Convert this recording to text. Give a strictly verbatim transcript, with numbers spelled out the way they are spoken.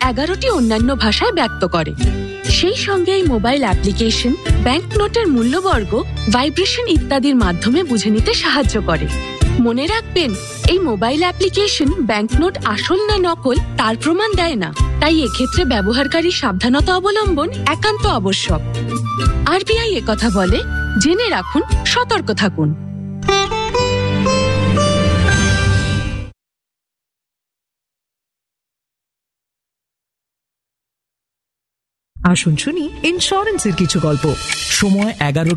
এগারোটি অন্যান্য ভাষায় ব্যক্ত করে। সেই সঙ্গে এই মোবাইল অ্যাপ্লিকেশন ব্যাংক নোটের মূল্যবর্গ, ভাইব্রেশন ইত্যাদির মাধ্যমে বুঝে নিতে সাহায্য করে। মনে রাখবেন, এই মোবাইল অ্যাপ্লিকেশন ব্যাংকনোট আসল না নকল তার প্রমাণ দেয় না, তাই এক্ষেত্রে ব্যবহারকারীর সাবধানতা অবলম্বন একান্ত আবশ্যক। আরবিআই একথা বলে, জেনে রাখুন, সতর্ক থাকুন। আসুন শুনি ইন্স্যুরেন্সের কিছু গল্প। সময় এগারো